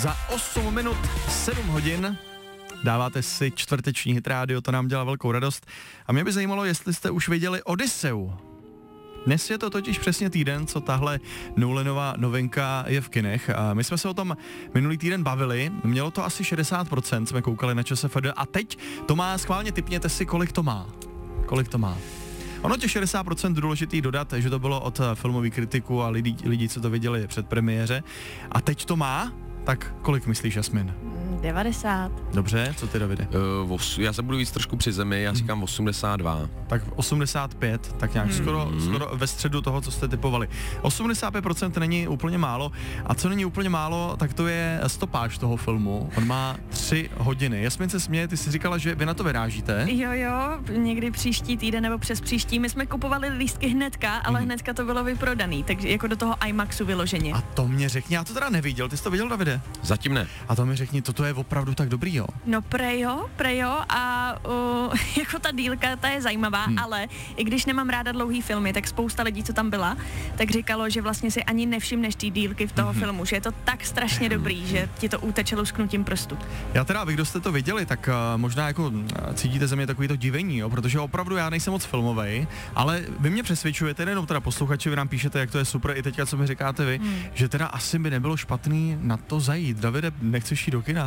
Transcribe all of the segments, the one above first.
Za 8 minut 7 hodin dáváte si čtvrteční Hit Radio, to nám dělá velkou radost. A mě by zajímalo, jestli jste už viděli Odysseu. Dnes je to totiž přesně týden, co tahle Nolanová novinka je v kinech. A my jsme se o tom minulý týden bavili, mělo to asi 60%, jsme koukali na ČSFD a teď to má, schválně tipněte si, kolik to má. Kolik to má. Ono těch 60% důležitý dodat, že to bylo od filmových kritiků a lidí, co to viděli před premiéře. A teď to má? Tak kolik myslíš, Jasmin? 90. Dobře, co ty, Davide? Já se budu víc trošku při zemi, já říkám 82. Tak 85, tak nějak skoro ve středu toho, co jste typovali. 85% není úplně málo. A co není úplně málo, tak to je stopáž toho filmu. On má 3 hodiny. Jasmin se směje, ty jsi říkala, že vy na to vyrážíte. Jo, někdy příští týden nebo přes příští. My jsme kupovali lístky hnedka, ale hnedka to bylo vyprodaný, takže jako do toho IMAXu vyloženě. A to mě řekni, já to teda neviděl, ty jsi to viděl, Davide? Zatím ne. A to mi řekni, toto je opravdu tak dobrý, jo? No prejo a jako ta dílka, ta je zajímavá, ale i když nemám ráda dlouhý filmy, tak spousta lidí, co tam byla, tak říkalo, že vlastně si ani nevšimneš ty dílky v toho filmu, že je to tak strašně dobrý, že ti to uteče lusknutím prstu. Já teda, vy kdo jste to viděli, tak možná jako cítíte ze mě takový to divení, jo? Protože opravdu já nejsem moc filmovej, ale vy mě přesvědčujete, nejenom teda posluchači, vy nám píšete, jak to je super, i teďka, co mi říkáte vy, že teda asi by nebylo špatný na to zajít. Davide, nechceš jít do kina?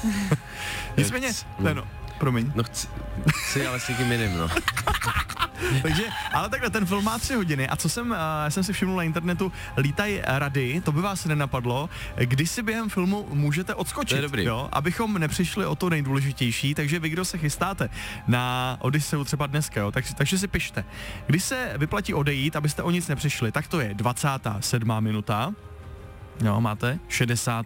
Nicméně, promiň. No chci, ale s někým jiným, no. Takže, ale takhle, ten film má 3 hodiny a co jsem si všiml na internetu, lítají rady, to by vás nenapadlo, kdy si během filmu můžete odskočit, to je dobrý. Jo, abychom nepřišli o to nejdůležitější, takže vy, kdo se chystáte na Odysseu třeba dneska, jo, takže si pište. Kdy se vyplatí odejít, abyste o nic nepřišli, tak to je 27. minuta, jo, máte 60.,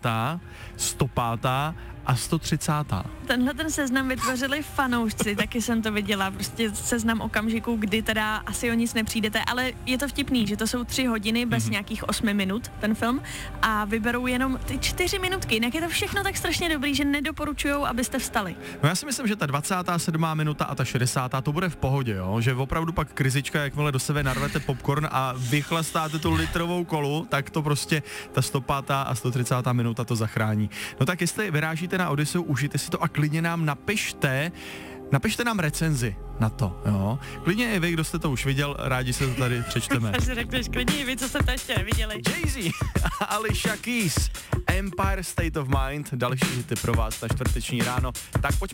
105. a 130. Tenhle ten seznam vytvořili fanoušci, taky jsem to viděla, prostě seznam okamžiků, kdy teda asi o nic nepřijdete, ale je to vtipný, že to jsou 3 hodiny bez nějakých 8 minut, ten film, a vyberou jenom ty 4 minutky, jinak je to všechno tak strašně dobrý, že nedoporučujou, abyste vstali. No já si myslím, že ta 27. minuta a ta 60. to bude v pohodě, jo, že opravdu pak krizička, jakmile do sebe narvete popcorn a vychlastáte tu litrovou kolu, tak to prostě ta 105. a 130. minuta to zachrání. No tak jestli vyrážíte na Odysseu, užijte si to a klidně nám napište nám recenzi na to, jo. Klidně i vy, kdo jste to už viděl, rádi se to tady přečteme. Takže řekneš klidně i vy, co jste to ještě neviděli. Jay-Z, Alicia Keys, Empire State of Mind, další hity pro vás na čtvrteční ráno. Tak pojďme